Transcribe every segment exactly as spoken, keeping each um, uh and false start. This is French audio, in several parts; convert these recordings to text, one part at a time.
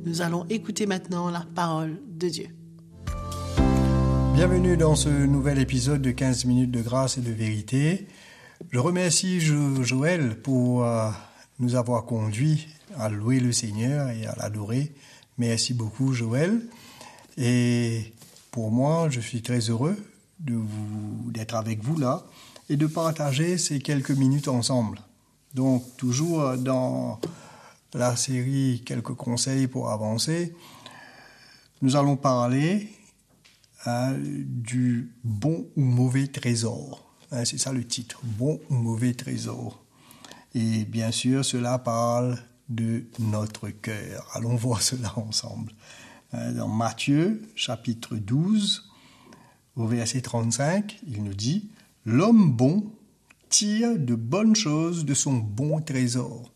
Nous allons écouter maintenant la parole de Dieu. Bienvenue dans ce nouvel épisode de quinze minutes de grâce et de vérité. Je remercie jo- Joël pour euh, nous avoir conduits à louer le Seigneur et à l'adorer. Merci beaucoup Joël. Et pour moi, je suis très heureux de vous, d'être avec vous là et de partager ces quelques minutes ensemble. Donc toujours dans la série Quelques conseils pour avancer, nous allons parler hein, du bon ou mauvais trésor. Hein, c'est ça le titre, bon ou mauvais trésor. Et bien sûr, cela parle de notre cœur. Allons voir cela ensemble. Hein, dans Matthieu, chapitre douze, au verset trente-cinq, il nous dit « L'homme bon tire de bonnes choses de son bon trésor.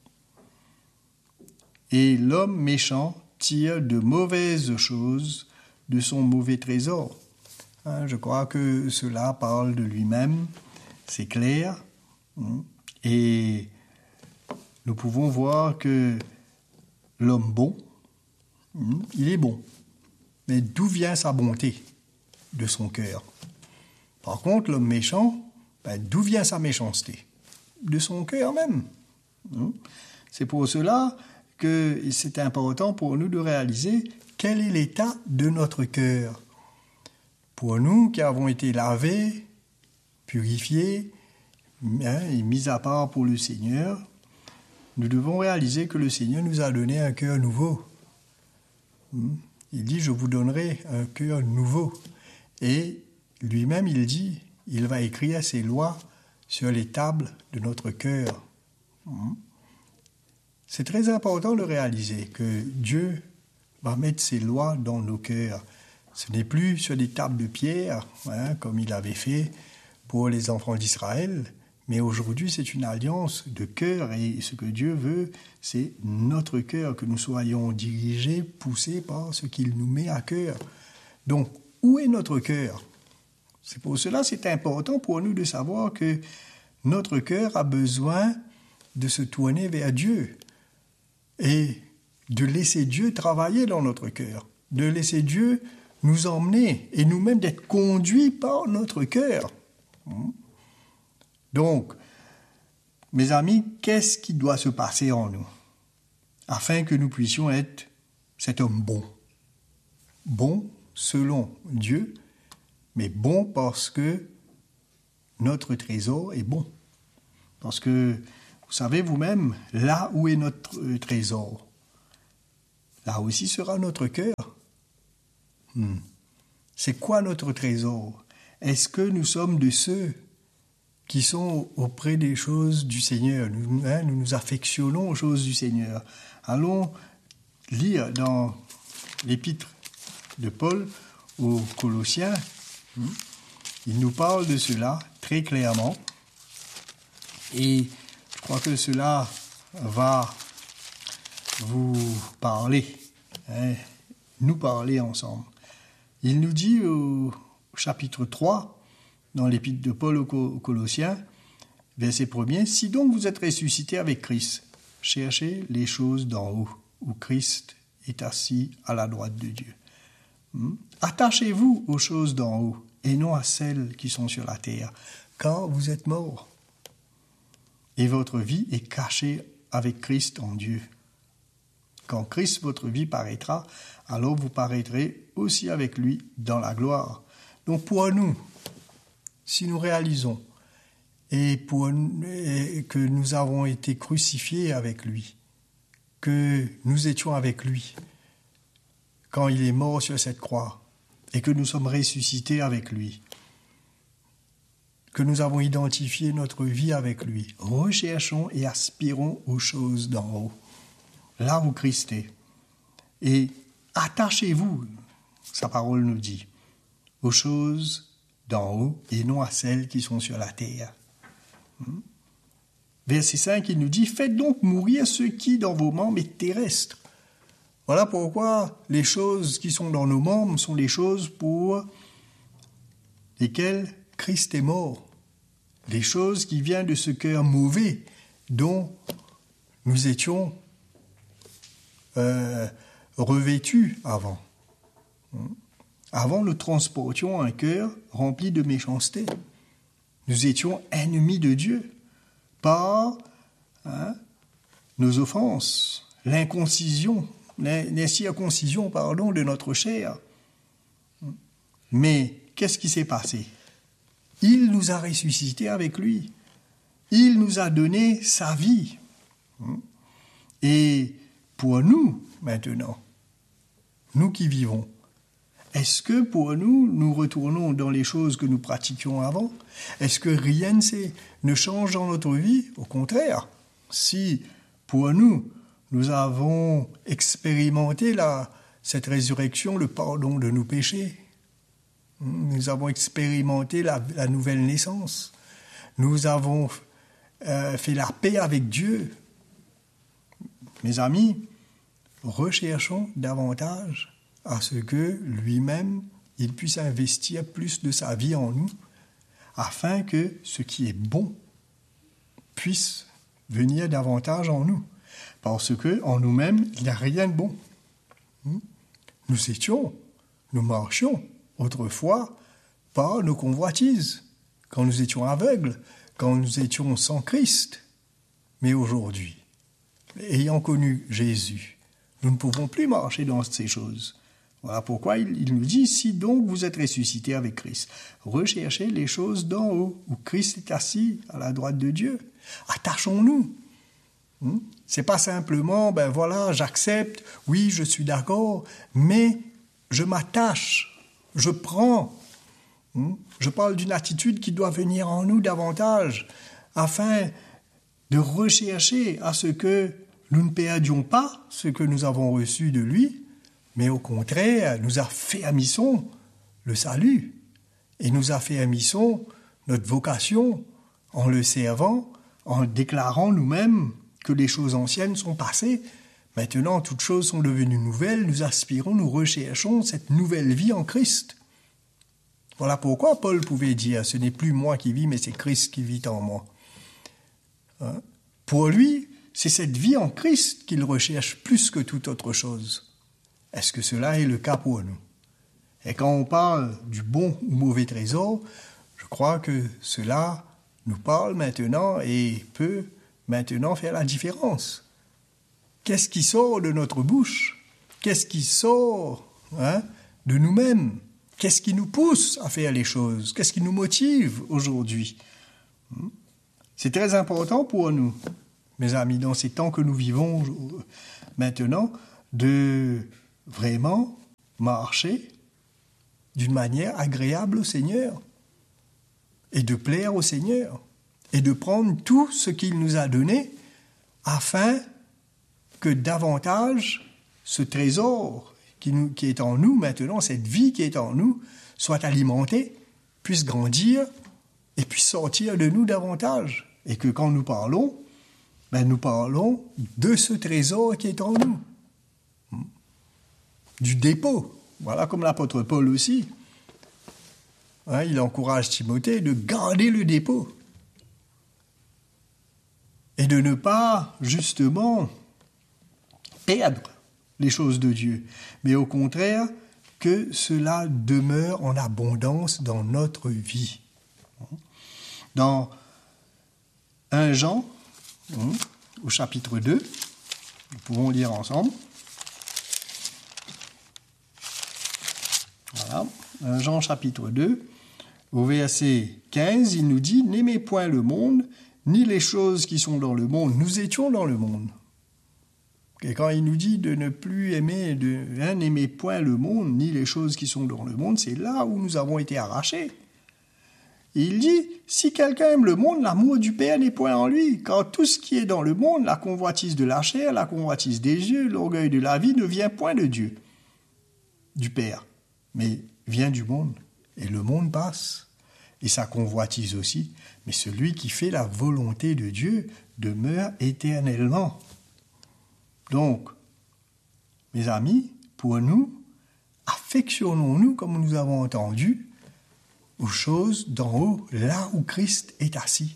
Et l'homme méchant tire de mauvaises choses de son mauvais trésor. » Hein, je crois que cela parle de lui-même, c'est clair. Et nous pouvons voir que l'homme bon, il est bon. Mais d'où vient sa bonté? De son cœur. Par contre, l'homme méchant, ben, d'où vient sa méchanceté? De son cœur même. C'est pour cela que c'est important pour nous de réaliser quel est l'état de notre cœur. Pour nous qui avons été lavés, purifiés hein, et mis à part pour le Seigneur, nous devons réaliser que le Seigneur nous a donné un cœur nouveau. Il dit « Je vous donnerai un cœur nouveau ». Et lui-même, il dit « Il va écrire ses lois sur les tables de notre cœur ». C'est très important de réaliser que Dieu va mettre ses lois dans nos cœurs. Ce n'est plus sur des tables de pierre, hein, comme il avait fait pour les enfants d'Israël, mais aujourd'hui c'est une alliance de cœur et ce que Dieu veut, c'est notre cœur, que nous soyons dirigés, poussés par ce qu'il nous met à cœur. Donc, où est notre cœur? C'est pour cela que c'est important pour nous de savoir que notre cœur a besoin de se tourner vers Dieu et de laisser Dieu travailler dans notre cœur, de laisser Dieu nous emmener et nous-mêmes d'être conduits par notre cœur. Donc, mes amis, qu'est-ce qui doit se passer en nous afin que nous puissions être cet homme bon? Bon selon Dieu, mais bon parce que notre trésor est bon. Parce que, vous savez vous-même, là où est notre trésor, là aussi sera notre cœur. Hmm. C'est quoi notre trésor? Est-ce que nous sommes de ceux qui sont auprès des choses du Seigneur? Nous, hein, nous nous affectionnons aux choses du Seigneur. Allons lire dans l'épître de Paul aux Colossiens. Il nous parle de cela très clairement. Et je crois que cela va vous parler, hein, nous parler ensemble. Il nous dit au chapitre trois, dans l'épître de Paul aux Colossiens, verset premier, « Si donc vous êtes ressuscités avec Christ, cherchez les choses d'en haut, où Christ est assis à la droite de Dieu. Hmm? Attachez-vous aux choses d'en haut, et non à celles qui sont sur la terre, car vous êtes morts. Et votre vie est cachée avec Christ en Dieu. Quand Christ, votre vie, paraîtra, alors vous paraîtrez aussi avec lui dans la gloire. » Donc pour nous, si nous réalisons et pour, et que nous avons été crucifiés avec lui, que nous étions avec lui quand il est mort sur cette croix et que nous sommes ressuscités avec lui, que nous avons identifié notre vie avec lui, recherchons et aspirons aux choses d'en haut, là où Christ est. Et attachez-vous, sa parole nous dit, aux choses d'en haut et non à celles qui sont sur la terre. Verset cinq, il nous dit « Faites donc mourir ceux qui, dans vos membres, est terrestre. » Voilà pourquoi les choses qui sont dans nos membres sont les choses pour lesquelles Christ est mort. Les choses qui viennent de ce cœur mauvais dont nous étions euh, revêtus avant. Avant, nous transportions un cœur rempli de méchanceté. Nous étions ennemis de Dieu par hein, nos offenses, l'inconcision, l'incirconcision, pardon, de notre chair. Mais qu'est-ce qui s'est passé? Il nous a ressuscités avec lui. Il nous a donné sa vie. Et pour nous, maintenant, nous qui vivons, est-ce que pour nous, nous retournons dans les choses que nous pratiquions avant? Est-ce que rien ne change dans notre vie? Au contraire, si pour nous, nous avons expérimenté la, cette résurrection, le pardon de nos péchés, nous avons expérimenté la, la nouvelle naissance, nous avons euh, fait la paix avec Dieu. Mes amis, recherchons davantage à ce que lui-même, il puisse investir plus de sa vie en nous, afin que ce qui est bon puisse venir davantage en nous. Parce que en nous-mêmes, il n'y a rien de bon. Nous étions, nous marchions autrefois par nos convoitises, quand nous étions aveugles, quand nous étions sans Christ. Mais aujourd'hui, ayant connu Jésus, nous ne pouvons plus marcher dans ces choses. Voilà pourquoi il, il nous dit, si donc vous êtes ressuscités avec Christ, recherchez les choses d'en haut, où Christ est assis à la droite de Dieu. Attachons-nous. Hmm? C'est pas simplement, ben voilà, j'accepte, oui, je suis d'accord, mais je m'attache, je prends. Hmm? Je parle d'une attitude qui doit venir en nous davantage, afin de rechercher à ce que nous ne perdions pas ce que nous avons reçu de lui, mais au contraire, nous affermissons le salut et nous affermissons notre vocation en le servant, en déclarant nous-mêmes que les choses anciennes sont passées. Maintenant, toutes choses sont devenues nouvelles. Nous aspirons, nous recherchons cette nouvelle vie en Christ. Voilà pourquoi Paul pouvait dire « Ce n'est plus moi qui vis, mais c'est Christ qui vit en moi. Hein? » Pour lui, c'est cette vie en Christ qu'il recherche plus que toute autre chose. Est-ce que cela est le cas pour nous? Et quand on parle du bon ou mauvais trésor, je crois que cela nous parle maintenant et peut maintenant faire la différence. Qu'est-ce qui sort de notre bouche? Qu'est-ce qui sort hein, de nous-mêmes? Qu'est-ce qui nous pousse à faire les choses? Qu'est-ce qui nous motive aujourd'hui? C'est très important pour nous, mes amis, dans ces temps que nous vivons maintenant, de vraiment marcher d'une manière agréable au Seigneur et de plaire au Seigneur et de prendre tout ce qu'il nous a donné afin que davantage ce trésor qui, nous, qui est en nous maintenant, cette vie qui est en nous, soit alimentée, puisse grandir et puisse sortir de nous davantage. Et que quand nous parlons, ben nous parlons de ce trésor qui est en nous. Du dépôt. Voilà comme l'apôtre Paul aussi. Hein, il encourage Timothée de garder le dépôt. Et de ne pas, justement, perdre les choses de Dieu. Mais au contraire, que cela demeure en abondance dans notre vie. Dans premier Jean, au chapitre deux, nous pouvons lire ensemble. Voilà, premier Jean chapitre deux, au verset quinze, il nous dit « N'aimez point le monde, ni les choses qui sont dans le monde. Nous étions dans le monde. » Et quand il nous dit de ne plus aimer, de hein, n'aimer point le monde, ni les choses qui sont dans le monde, c'est là où nous avons été arrachés. Et il dit, si quelqu'un aime le monde, l'amour du Père n'est point en lui, car tout ce qui est dans le monde, la convoitise de la chair, la convoitise des yeux, l'orgueil de la vie, ne vient point de Dieu, du Père, mais vient du monde. Et le monde passe, et sa convoitise aussi, mais celui qui fait la volonté de Dieu demeure éternellement. Donc, mes amis, pour nous, affectionnons-nous, comme nous avons entendu, aux choses d'en haut, là où Christ est assis.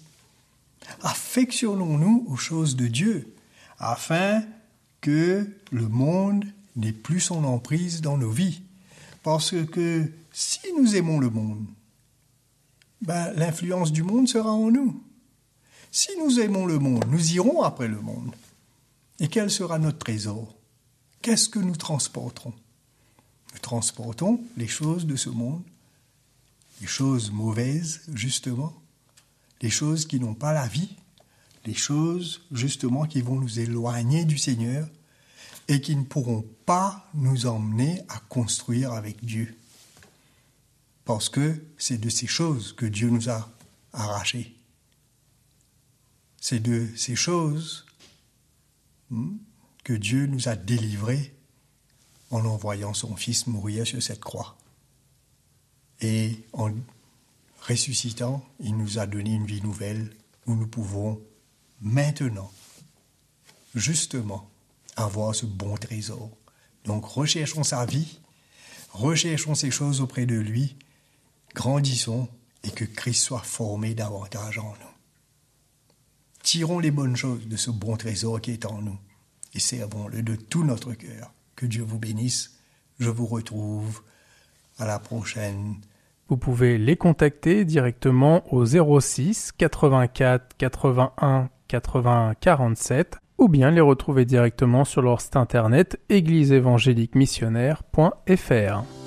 Affectionnons-nous aux choses de Dieu, afin que le monde n'ait plus son emprise dans nos vies. Parce que si nous aimons le monde, ben, l'influence du monde sera en nous. Si nous aimons le monde, nous irons après le monde. Et quel sera notre trésor? Qu'est-ce que nous transporterons? Nous transportons les choses de ce monde, les choses mauvaises, justement, les choses qui n'ont pas la vie, les choses, justement, qui vont nous éloigner du Seigneur et qui ne pourront pas nous emmener à construire avec Dieu. Parce que c'est de ces choses que Dieu nous a arrachés. C'est de ces choses hmm, que Dieu nous a délivrés en envoyant son Fils mourir sur cette croix. Et en ressuscitant, il nous a donné une vie nouvelle où nous pouvons maintenant, justement, avoir ce bon trésor. Donc recherchons sa vie, recherchons ces choses auprès de lui, grandissons et que Christ soit formé davantage en nous. Tirons les bonnes choses de ce bon trésor qui est en nous et servons-le de tout notre cœur. Que Dieu vous bénisse. Je vous retrouve à la prochaine. Vous pouvez les contacter directement au zéro six quatre-vingt-quatre quatre-vingt-un quatre-vingts quarante-sept ou bien les retrouver directement sur leur site internet église évangélique missionnaire point f r.